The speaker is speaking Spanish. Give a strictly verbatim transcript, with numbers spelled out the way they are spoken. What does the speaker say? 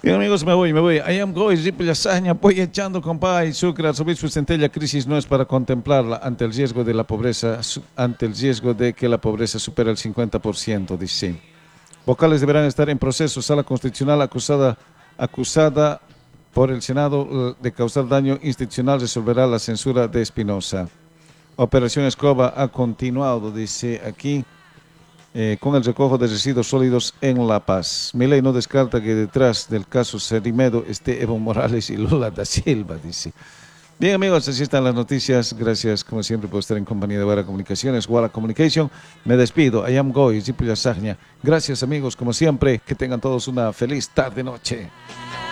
Bien amigos, me voy, me voy. I am going, Ripley Lasaña, voy echando compa y sucre, al subir su centella, crisis no es para contemplarla ante el riesgo de la pobreza, su- ante el riesgo de que la pobreza supere el cincuenta por ciento, dice. Vocales deberán estar en proceso, sala constitucional acusada, acusada por el Senado eh, de causar daño institucional resolverá la censura de Espinosa. Operación Escoba ha continuado, dice aquí. Eh, con el recojo de residuos sólidos en La Paz. Milei no descarta que detrás del caso Serimedo esté Evo Morales y Lula da Silva, dice. Bien amigos, así están las noticias. Gracias como siempre por estar en compañía de Guara Comunicaciones, Guara Communication. Me despido. I am Goy, Zipi Lasagna. Gracias amigos, como siempre. Que tengan todos una feliz tarde-noche.